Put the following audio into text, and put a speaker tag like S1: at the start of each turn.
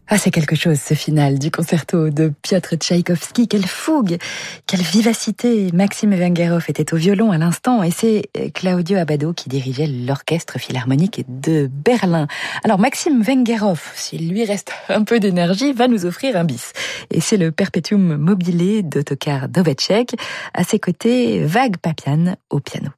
S1: Ah, c'est quelque chose, ce final du concerto de Piotr Tchaïkovski. Quelle fougue, quelle vivacité. Maxime Vengerov était au violon à l'instant et c'est Claudio Abbado qui dirigeait l'orchestre philharmonique de Berlin. Alors, Maxime Vengerov, s'il lui reste un peu d'énergie, va nous offrir un bis. Et c'est le Perpetuum mobile d'Ottokar Dovecek. À ses côtés, Vag Papian au piano.